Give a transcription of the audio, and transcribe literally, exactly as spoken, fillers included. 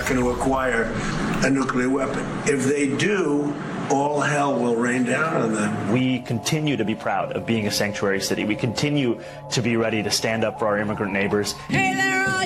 going to acquire a nuclear weapon. If they do, all hell will rain down on them. We continue to be proud of being a sanctuary city. We continue to be ready to stand up for our immigrant neighbors. Hey there, all